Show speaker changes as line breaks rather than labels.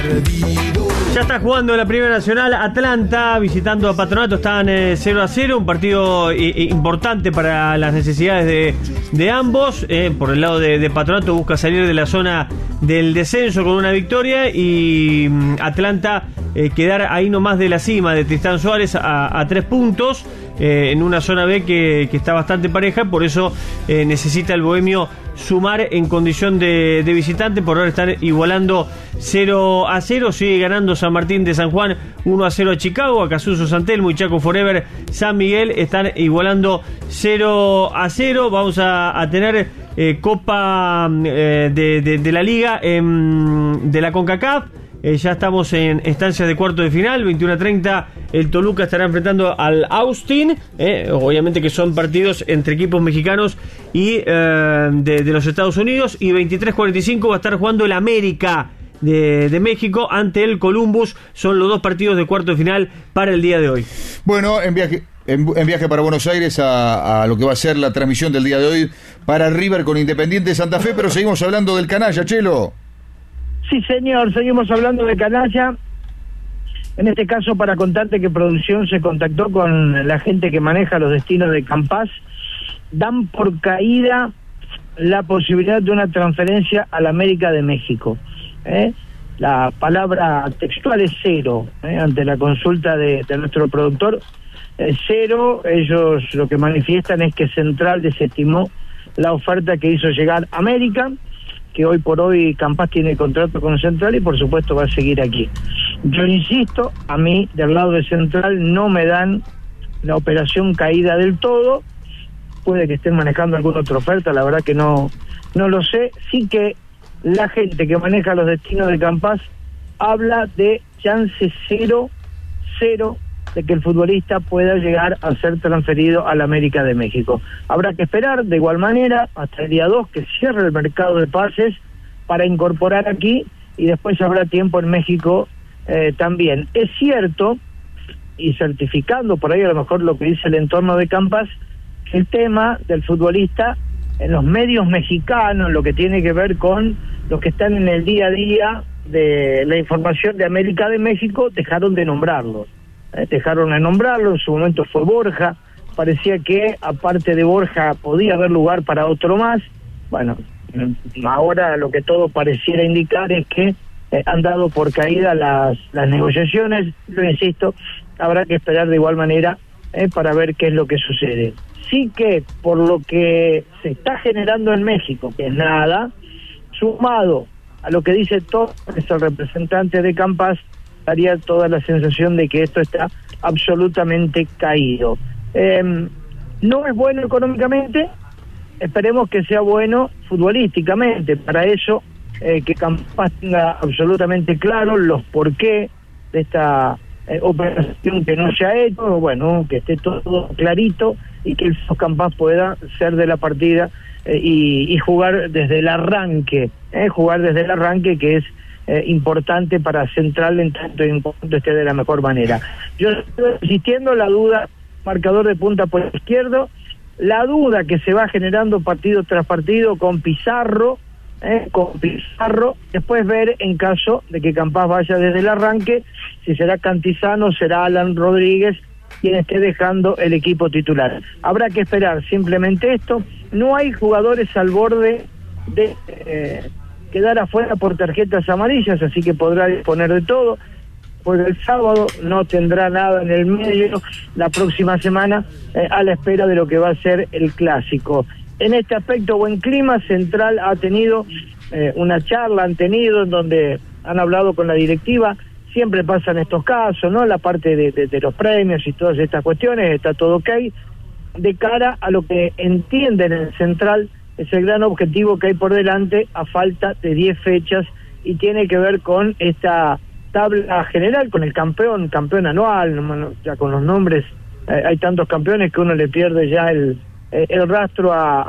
Ya está jugando en la Primera Nacional Atlanta, visitando a Patronato, están 0-0, un partido importante para las necesidades de ambos. Por el lado de Patronato busca salir de la zona del descenso con una victoria y Atlanta quedar ahí nomás de la cima de Tristán Suárez a 3 puntos. En una zona B que está bastante pareja, por eso necesita el Bohemio sumar en condición de visitante. Por ahora están igualando 0-0, sigue ganando San Martín de San Juan 1-0 a Chicago, a Acasuso San Telmo y Chaco Forever San Miguel están igualando 0-0. Vamos a tener Copa de la Liga de la CONCACAF. Ya estamos en instancias de cuarto de final, 21:30 el Toluca estará enfrentando al Austin, obviamente que son partidos entre equipos mexicanos y de los Estados Unidos, y 23:45 va a estar jugando el América de México ante el Columbus. Son los dos partidos de cuarto de final para el día de hoy.
Bueno, en viaje para Buenos Aires a lo que va a ser la transmisión del día de hoy para River con Independiente de Santa Fe, pero seguimos hablando del canalla, Chelo.
Sí, señor, seguimos hablando de canalla. En este caso, para contarte que producción se contactó con la gente que maneja los destinos de Campas. Dan por caída la posibilidad de una transferencia a la América de México. La palabra textual es cero. Ante la consulta de nuestro productor, cero. Ellos lo que manifiestan es que Central desestimó la oferta que hizo llegar América, que hoy por hoy Campas tiene contrato con Central y por supuesto va a seguir aquí. Yo insisto, a mí del lado de Central no me dan la operación caída del todo. Puede que estén manejando alguna otra oferta, la verdad que no lo sé. Sí que la gente que maneja los destinos de Campas habla de chance 0 de que el futbolista pueda llegar a ser transferido a la América de México. Habrá que esperar de igual manera hasta el día 2 que cierre el mercado de pases para incorporar aquí, y después habrá tiempo en México también. Es cierto, y certificando por ahí a lo mejor lo que dice el entorno de Campas, que el tema del futbolista en los medios mexicanos, lo que tiene que ver con los que están en el día a día de la información de América de México, dejaron de nombrarlos. Dejaron de nombrarlo, en su momento fue Borja, parecía que aparte de Borja podía haber lugar para otro más. Bueno, ahora lo que todo pareciera indicar es que han dado por caída las negociaciones. Lo insisto, habrá que esperar de igual manera para ver qué es lo que sucede. Sí que por lo que se está generando en México, que es nada, sumado a lo que dice Torres, el representante de Campas, daría toda la sensación de que esto está absolutamente caído. No es bueno económicamente, esperemos que sea bueno futbolísticamente. Para eso, que Campas tenga absolutamente claro los porqué de esta operación que no se ha hecho, bueno, que esté todo clarito y que el Campas pueda ser de la partida y jugar desde el arranque, que es importante para Central en tanto esté de la mejor manera. Yo estoy insistiendo, la duda, marcador de punta por el izquierdo, la duda que se va generando partido tras partido con Pizarro, después ver en caso de que Campas vaya desde el arranque, si será Cantizano, será Alan Rodríguez quien esté dejando el equipo titular. Habrá que esperar simplemente esto. No hay jugadores al borde de quedar afuera por tarjetas amarillas, así que podrá disponer de todo. Pues el sábado no tendrá nada en el medio, la próxima semana a la espera de lo que va a ser el clásico. En este aspecto, buen clima. Central ha tenido una charla, en donde han hablado con la directiva. Siempre pasan estos casos, ¿no? La parte de los premios y todas estas cuestiones, está todo ok. De cara a lo que entienden en Central es el gran objetivo que hay por delante a falta de 10 fechas y tiene que ver con esta tabla general, con el campeón anual, ya con los nombres, hay tantos campeones que uno le pierde ya el rastro a